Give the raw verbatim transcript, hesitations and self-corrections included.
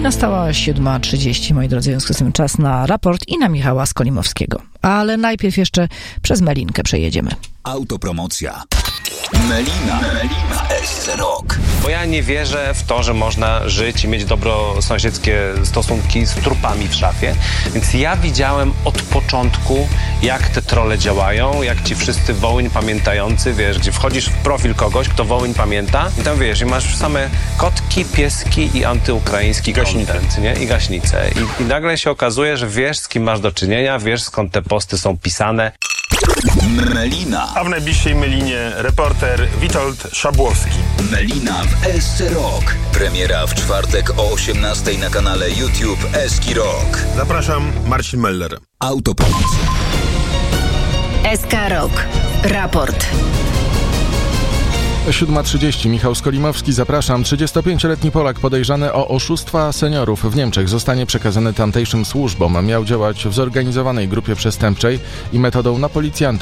Nastała siódma trzydzieści, moi drodzy, w związku z tym czas na raport i na Michała Skolimowskiego. Ale najpierw jeszcze przez Melinkę przejedziemy. Autopromocja. Melina, Melina w S C Rock. Bo ja nie wierzę w to, że można żyć i mieć dobrosąsiedzkie stosunki z trupami w szafie. Więc ja widziałem od początku, jak te trolle działają, jak ci wszyscy Wołyń pamiętający, wiesz, gdzie wchodzisz w profil kogoś, kto Wołyń pamięta i tam wiesz, i masz same kotki, pieski i antyukraiński content, nie? I gaśnice. I, I nagle się okazuje, że wiesz, z kim masz do czynienia, wiesz, skąd te posty są pisane. Melina. A w najbliższej Melinie reporter Witold Szabłowski. Melina w S C Rock. Premiera w czwartek o osiemnastej na kanale YouTube Eski Rock. Zapraszam, Marcin Meller. Autopromocja. S K Rock. Raport. siódma trzydzieści. Michał Skolimowski, zapraszam. trzydziestopięcioletni Polak podejrzany o oszustwa seniorów w Niemczech zostanie przekazany tamtejszym służbom. Miał działać w zorganizowanej grupie przestępczej i metodą na policjanta